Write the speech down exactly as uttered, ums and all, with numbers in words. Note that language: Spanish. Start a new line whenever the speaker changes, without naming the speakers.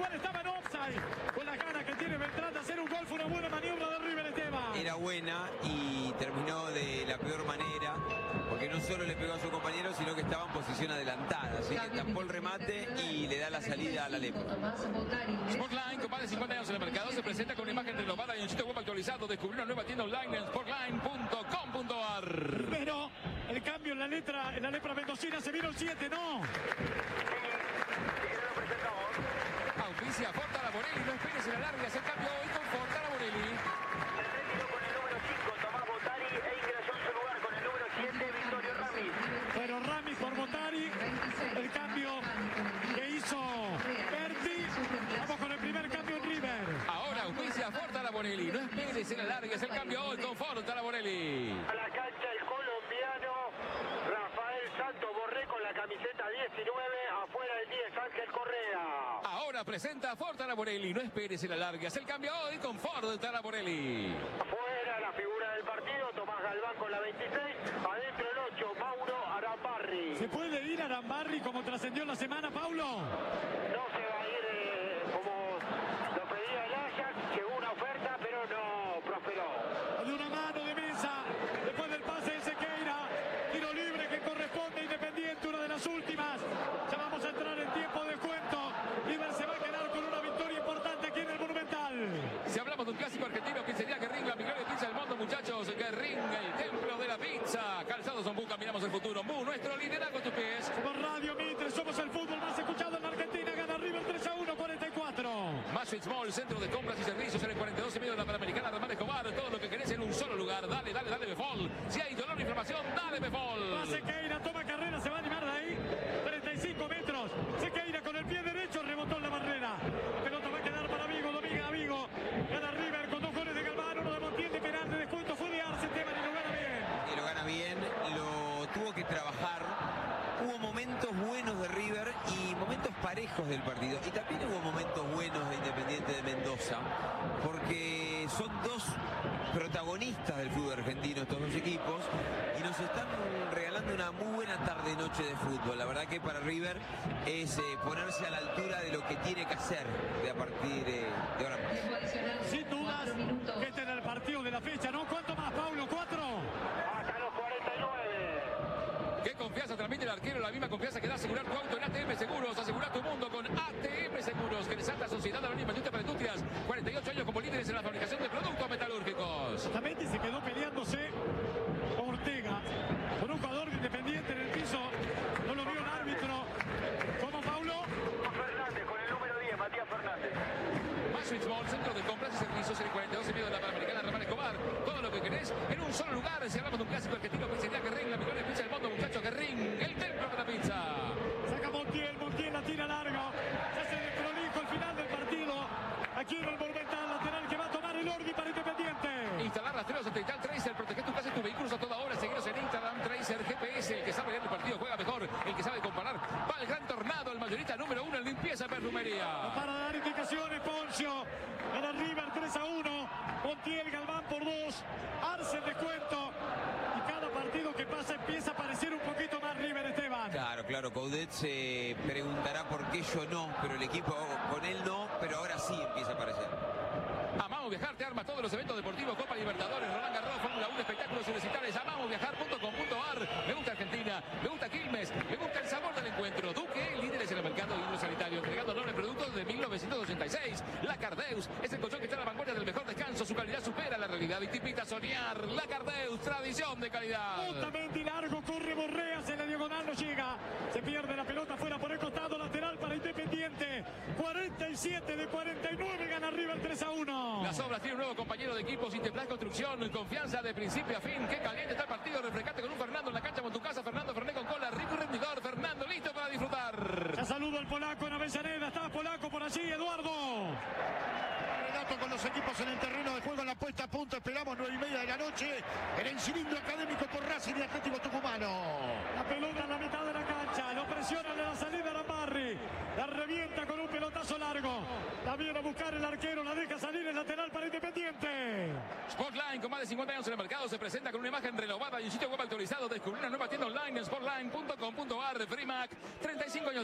igual estaba en offside. Con las ganas que tiene Beltrán de hacer un gol, fue una buena maniobra de River, Esteban.
Era buena y terminó de la peor manera, porque no solo le pegó a su compañero, sino que estaba en posición adelantada. Así que tapó el remate y le da la salida a la lepra.
Sportline, con más de cincuenta años en el mercado, se presenta con una imagen renovada y un sitio web actualizado. Descubrió una nueva tienda online en sportline punto com punto ar.
Pero el cambio en la letra, en la lepra mendocina, se vino el siete, ¿no?
Auspicia Fortara Bonelli, no esperes en la larga, hace el cambio hoy con Fortara Bonelli.
Se retiró con el número cinco, Tomás Botari, e ingresó en su lugar con el número siete, Victorio Ramis.
Pero Ramis por Botari, el cambio que hizo Berti. Vamos con el primer cambio en River.
Ahora auspicia Fortara Bonelli, no esperes en la larga, hace el cambio hoy con Fortara Bonelli.
A la cancha el colombiano Rafael Santos Borré con la camiseta diecinueve, afuera el diez, Ángel Correa.
Ahora presenta Fortara Bonelli, no esperes en la larga, hace el cambio hoy con Fortara Bonelli.
Afuera la figura del partido, Tomás Galván con la veintiséis, adentro el ocho, Mauro Arambarri.
¿Se puede ir a Arambarri como trascendió la semana, Paulo?
No se va a ir eh, como lo pedía el Ajax, llegó una oferta pero no prosperó.
De una mano de Mesa, después del pase de Sequeira, tiro libre que corresponde a Independiente, una de las últimas. Ya vamos a entrar en tiempo de descuento. River se va a quedar con una victoria importante aquí en el Monumental.
Si hablamos de un clásico argentino, pizzería Guerrín, la mejor pizza del mundo, muchachos. Guerrín, el templo de la pizza. Calzados Son Bu, caminamos el futuro. Bu, nuestro liderazgo a tus pies.
Somos Radio Mitre, somos el fútbol más escuchado en la Argentina. Gana River tres a uno, cuarenta y cuatro.
Masfit Mall, centro de compras y servicios en el cuarenta y dos y medio de la Panamericana, Ramón Escobar. Todo lo que querés en un solo lugar. Dale, dale, dale, Befol. Si hay dolor o inflamación, dale, Befol.
Va Sequeira, toma carrera, se va a animar de ahí. treinta y cinco metros. Sequeira con el pie derecho, rebotó en la barrera. Pelota va a quedar para Vigo, domina a Vigo. Gana River con dos goles de Galván, uno de Montiel de penal de descuento. Fue de Arce, Esteban, y lo gana bien.
Y lo gana bien, lo tuvo que trabajar. Hubo momentos buenos de River y momentos parejos del partido. Y también hubo momentos buenos de Independiente de Mendoza, porque son dos protagonistas del fútbol argentino estos dos equipos y nos están regalando una muy buena tarde-noche de fútbol. La verdad que para River es eh, ponerse a la altura de lo que tiene que hacer de a partir de, de ahora más.
Sin dudas, que este era el partido de la fecha, ¿no? ¿Cuánto más, Paulo? ¿Cuatro?
Hasta los cuarenta y nueve.
¿Qué confianza transmite el arquero? La misma confianza que da asegurar tu auto en A T M Seguros. Asegura tu mundo con A T M Seguros, que les alta Sociedad Anónima Industria para Industrias. cuarenta y ocho años como líderes en la fabricación de productos metalúrgicos.
Justamente se quedó peleándose Ortega con un jugador de Independiente en el piso. No lo vio el árbitro. ¿Cómo, Paulo?
Fernández con el número diez, Matías Fernández.
Masfit Mall, centro de compras y servicios en el cuarenta y dos y medio de la Panamericana, Ramón Escobar. Todo lo que querés en un solo lugar. Si hablamos de un clásico argentino, pizzería Guerrín, la mejor pizza del mundo, muchachos. Guerrín, el templo de la pizza.
Saca Montiel, Montiel la tira largo. Se hace de prolijo el final del partido. Aquí en el Monumental, lateral que va a tomar el Ordi para Independiente.
Instalar rastreos Satelital Tracer, proteger tu casa y tus vehículos a toda hora. Seguiros en Instagram, Tracer G P S. El que sabe leer el partido juega mejor. El que sabe comparar va al Gran Tornado, el mayorista número uno en limpieza y perfumería.
Para dar indicaciones, Poncio. Gana River tres a uno. Montiel, Galván por dos. Arce el descuento. Y cada partido que pasa empieza a parecer un poquito más River, Esteban.
Claro, claro, Coudet se preguntará por qué yo no, pero el equipo con él no, pero ahora sí empieza a aparecer.
Amamos Viajar te arma todos los eventos deportivos, Copa Libertadores, Roland Garros, Fórmula uno, espectáculos universitarios. amamos viajar punto com punto ar. Me gusta Argentina, me gusta Quilmes, me gusta el sabor del encuentro. Duque, líderes en el mercado hidrosanitario, entregando dobles productos de mil novecientos ochenta y seis. La Cardeus es el colchón que está a la vanguardia del mejor descanso. Su calidad supera la realidad y te invita a soñar. La Cardeus, tradición de calidad.
Justamente y largo, corre Borreas en la diagonal, no llega. Se pierde la pelota fuera por el costado, lateral para Independiente. cuarenta y siete de cuarenta y nueve, gana River tres a uno.
Las obras tiene un nuevo compañero de equipo, Sinteplas Construcción, confianza de principio a fin. Qué caliente está el partido, refrescate con un Fernando en la cancha con tu casa. Fernando Ferné con cola, rico y rendidor. Fernando listo para disfrutar.
Ya saludo al polaco en Avellaneda, está polaco por allí, Eduardo.
Relato con los equipos en el terreno de juego en la puesta a punto. Esperamos nueve y media de la noche en el cilindro académico por Racing y Atlético Tucumano.
La pelota en la mitad de la cancha, lo presiona de la salida Arambarri. La revienta con un pelotazo largo. La viene a buscar el arquero, la deja salir el lateral para Independiente.
Sportline, con más de cincuenta años en el mercado, se presenta con una imagen renovada y un sitio web actualizado. Descubrir una nueva tienda online en sportline punto com punto ar. Frimac, treinta y cinco años.